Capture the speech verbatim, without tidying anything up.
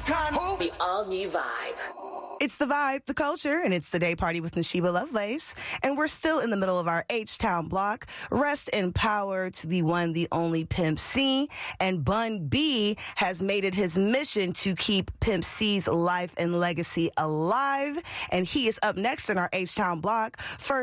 Con- The all-new vibe. It's the vibe, the culture, and it's the day party with Nashiba Lovelace. And we're still in the middle of our H-Town block. Rest in power to the one, the only Pimp C. And Bun B has made it his mission to keep Pimp C's life and legacy alive. And he is up next in our H-Town block. First,